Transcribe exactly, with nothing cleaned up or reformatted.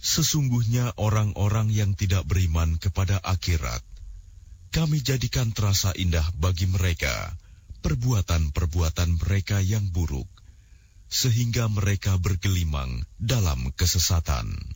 Sesungguhnya orang-orang yang tidak beriman kepada akhirat, kami jadikan terasa indah bagi mereka perbuatan-perbuatan mereka yang buruk, sehingga mereka bergelimang dalam kesesatan.